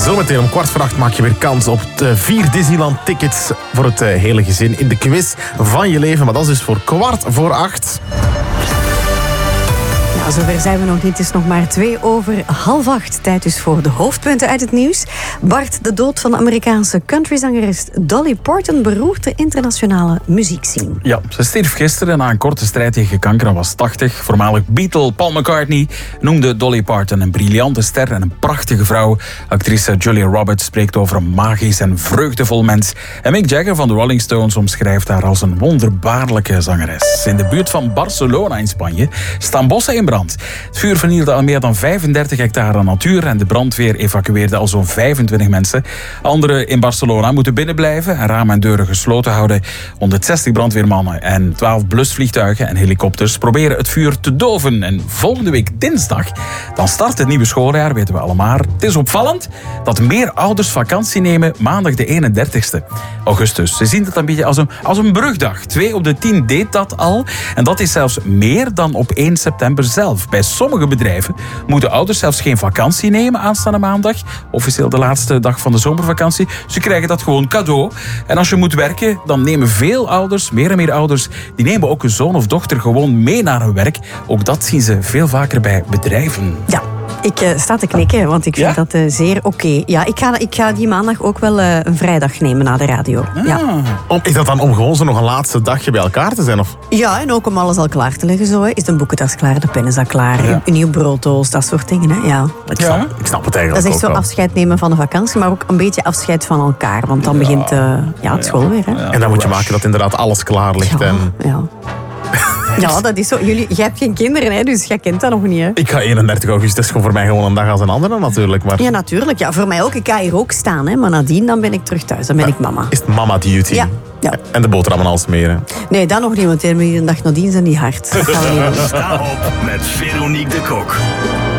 Zometeen om 7:15 maak je weer kans op de 4 Disneyland-tickets voor het hele gezin in de quiz van je leven. Maar dat is dus voor 7:15. Ja, zover zijn we nog niet. Het is nog maar 7:02. Tijd dus voor de hoofdpunten uit het nieuws. Bart, de dood van de Amerikaanse countryzangeres Dolly Parton beroert de internationale muziekscene. Ja, ze stierf gisteren na een korte strijd tegen kanker en was 80. Voormalig Beatle Paul McCartney noemde Dolly Parton een briljante ster en een prachtige vrouw. Actrice Julia Roberts spreekt over een magisch en vreugdevol mens. En Mick Jagger van de Rolling Stones omschrijft haar als een wonderbaarlijke zangeres. In de buurt van Barcelona in Spanje staan bossen in brand. Het vuur vernielde al meer dan 35 hectare natuur en de brandweer evacueerde al zo'n 25 mensen. Anderen in Barcelona moeten binnenblijven en ramen en deuren gesloten houden. 160 brandweermannen en 12 blusvliegtuigen en helikopters proberen het vuur te doven. En volgende week dinsdag, dan start het nieuwe schooljaar, weten we allemaal. Het is opvallend dat meer ouders vakantie nemen maandag de 31 augustus. Ze zien het een beetje als een brugdag. 2 op de 10 deed dat al. En dat is zelfs meer dan op 1 september zelf. Bij sommige bedrijven moeten ouders zelfs geen vakantie nemen aanstaande maandag. Officieel de laatste dag van de zomervakantie. Ze krijgen dat gewoon cadeau. En als je moet werken, dan nemen veel ouders, meer en meer ouders, die nemen ook hun zoon of dochter gewoon mee naar hun werk. Ook dat zien ze veel vaker bij bedrijven. Ja. Ik sta te knikken, want ik vind dat zeer oké. Ja, ik ga die maandag ook wel een vrijdag nemen na de radio. Ah. Ja. Is dat dan om gewoon zo nog een laatste dagje bij elkaar te zijn? Of? Ja, en ook om alles al klaar te leggen. Zo, hè. Is de boekentas klaar, de pen is al klaar, een nieuw brooddoos, dat soort dingen. Hè. Ja. Ik snap het eigenlijk Dat is echt ook zo wel. afscheid nemen van de vakantie, maar ook een beetje afscheid van elkaar. Want dan begint het school weer. Hè. En dan moet je maken dat inderdaad alles klaar ligt. Ja, dat is zo. Jij hebt geen kinderen, hè, dus jij kent dat nog niet. Hè? Ik ga 31 augustus gewoon voor mij gewoon een dag als een andere natuurlijk. Maar... Ja, natuurlijk. Ja, voor mij ook. Ik ga hier ook staan, hè, maar nadien dan ben ik terug thuis. Dan ben ik mama. Is het mama duty? Ja. En de boterhammen al smeren? Nee, dat nog niet, want de dag nadien zijn die hard. Dat gaan we niet doen. Sta op met Veronique de Kok.